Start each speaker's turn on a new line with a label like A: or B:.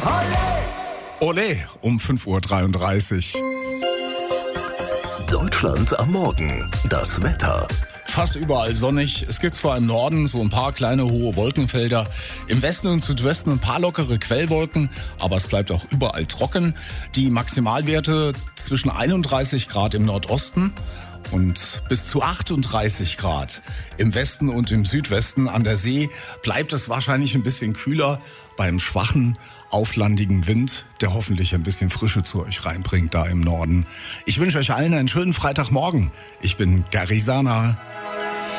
A: Olé, um 5:33 Uhr.
B: Deutschland am Morgen. Das Wetter.
A: Fast überall sonnig. Es gibt zwar im Norden so ein paar kleine hohe Wolkenfelder, im Westen und Südwesten ein paar lockere Quellwolken, aber es bleibt auch überall trocken. Die Maximalwerte zwischen 31 Grad im Nordosten und bis zu 38 Grad im Westen und im Südwesten. An der See bleibt es wahrscheinlich ein bisschen kühler beim schwachen, auflandigen Wind, der hoffentlich ein bisschen Frische zu euch reinbringt da im Norden. Ich wünsche euch allen einen schönen Freitagmorgen. Ich bin Gary Sana.